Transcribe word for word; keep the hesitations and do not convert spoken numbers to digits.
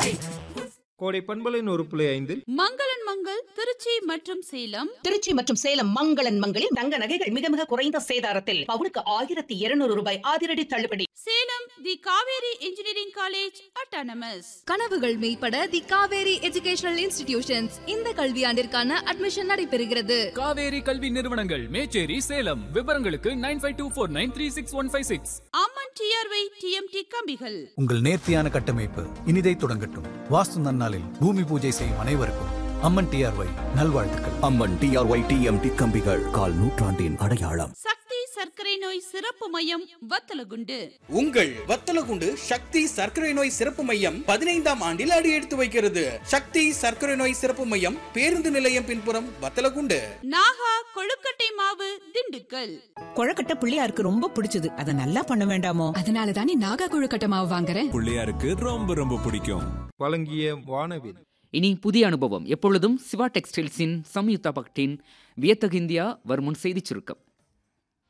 கோடை பண்பலின் ஒரு புள்ளி ஐந்து மங்களன் மங்கள் திருச்சி மற்றும் சேலம். திருச்சி மற்றும் சேலம் மங்களன் மங்களில் தங்க நகைகள் மிக மிக குறைந்த சேதாரத்தில் பவுனுக்கு ஆயிரத்தி இருநூறு ரூபாய் அதிரடி தள்ளுபடி. சேலம் தி காவேரி இன்ஜினியரிங் காலேஜ் அட்டானமஸ். கனவுகள் மெய்ப்பட தி காவேரி எஜுகேஷனல் இன்ஸ்டிடியூஷன்ஸ் இந்த கல்வியாண்டிற்கான அட்மிஷன் நடைபெறுகிறது. காவேரி கல்வி நிறுவனங்கள் மேச்சேரி சேலம். விவரங்களுக்கு nine five two four nine three six one five six. அம்மன் டிஆர்ஒய் டிஎம்டி கம்பிகள். உங்கள் நேர்த்தியான கட்டமைப்பு இனிதை தொடங்கட்டும். வாஸ்து நன்னாளில் பூமி பூஜை செய்யும் அனைவருக்கும் அம்மன் டிஆர்ஒய் நல்வாழ்த்துக்கள். அம்மன் டிஆர்ஒய் டிஎம்டி கம்பிகள் கால் நூற்றாண்டின் அடையாளம். சக்தி சர்க்கரை நோய் சிறப்பு மையம் வத்தலகுண்டு. உங்கள் வத்தலகுண்டு சக்தி சர்க்கரை நோய் சிறப்பு மையம் பதினைந்தாம் ஆண்டில் அடி எடுத்து வைக்கிறது. சக்தி சர்க்கரை நோய் சிறப்பு மையம் பேருந்து நிலையம் பின்புறம் வத்தலகுண்டு. நாகா கொழுக்கட்டை மாவு திண்டுக்கல். கொழுக்கட்டை பிள்ளையாருக்கு ரொம்ப பிடிச்சது, அதை நல்லா பண்ண வேண்டாமோ? அதனால தானே நாகா கொழுக்கட்டை மாவு வாங்குறேன். பிள்ளையாருக்கு ரொம்ப ரொம்ப பிடிக்கும். வழங்கிய வானவில். இனி புதிய அனுபவம் எப்பொழுதும் சிவா டெக்ஸ்டைல்ஸின் சம்யுக்தா பக்டின் வியத்தகு இந்தியா வருமுன் செய்திச் சுருக்கம்.